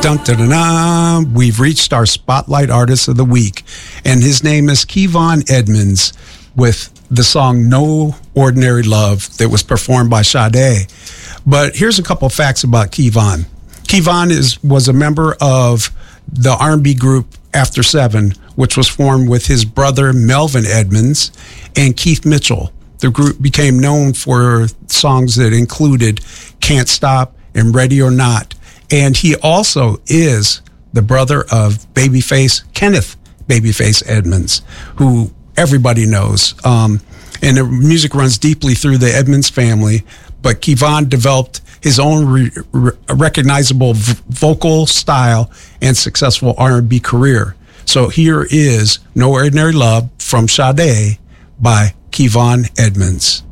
Dun, dun, dun, dun. We've reached our Spotlight Artist of the Week, and his name is Kevon Edmonds with the song No Ordinary Love that was performed by Sade. But here's a couple of facts about Kevon. Kevon was a member of the R&B group After Seven, which was formed with his brother Melvin Edmonds and Keith Mitchell. The group became known for songs that included Can't Stop and Ready or Not. And he also is the brother of Kenneth Babyface Edmonds, who everybody knows. And the music runs deeply through the Edmonds family, but Kevon developed his own recognizable vocal style and successful R&B career. So here is No Ordinary Love from Sade by Kevon Edmonds.